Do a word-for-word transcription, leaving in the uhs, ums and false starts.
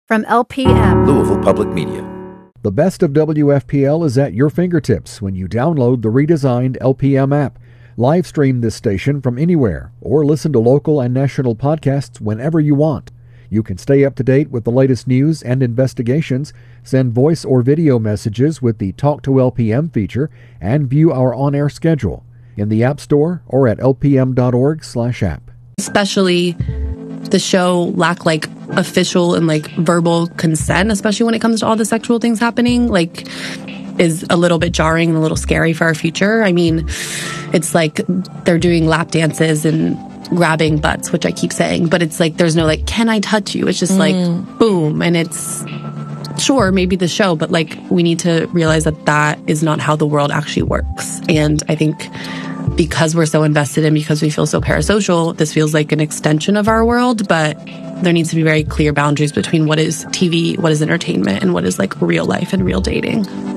From L P M, Louisville Public Media. The best of W F P L is at your fingertips when you download the redesigned L P M app. Live stream this station from anywhere or listen to local and national podcasts whenever you want. You can stay up to date with the latest news and investigations, send voice or video messages with the Talk to L P M feature, and view our on-air schedule in the App Store or at l p m dot org slash app. Especially the show lack like official and like verbal consent, especially when it comes to all the sexual things happening, like is a little bit jarring and a little scary for our future. I mean, it's like they're doing lap dances and grabbing butts, which I keep saying, but it's like there's no like, can I touch you? It's just mm. like boom, and it's sure maybe the show, but like we need to realize that that is not how the world actually works. And I think because we're so invested and because we feel so parasocial, this feels like an extension of our world, but there needs to be very clear boundaries between what is T V, what is entertainment, and what is like real life and real dating.